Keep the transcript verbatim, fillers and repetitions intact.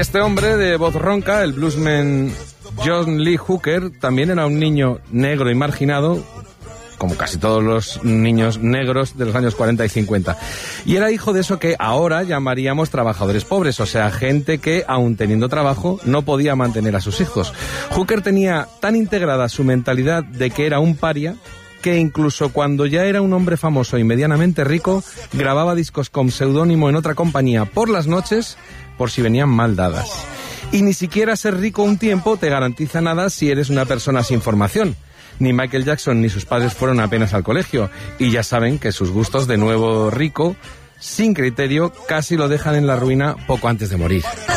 este hombre de voz ronca, el bluesman John Lee Hooker, también era un niño negro y marginado, como casi todos los niños negros de los años cuarenta y cincuenta. Y era hijo de eso que ahora llamaríamos trabajadores pobres, o sea, gente que, aun teniendo trabajo, no podía mantener a sus hijos. Hooker tenía tan integrada su mentalidad de que era un paria, que incluso cuando ya era un hombre famoso y medianamente rico, grababa discos con seudónimo en otra compañía por las noches, por si venían mal dadas. Y ni siquiera ser rico un tiempo te garantiza nada si eres una persona sin formación. Ni Michael Jackson ni sus padres fueron apenas al colegio, y ya saben que sus gustos de nuevo rico, sin criterio, casi lo dejan en la ruina poco antes de morir.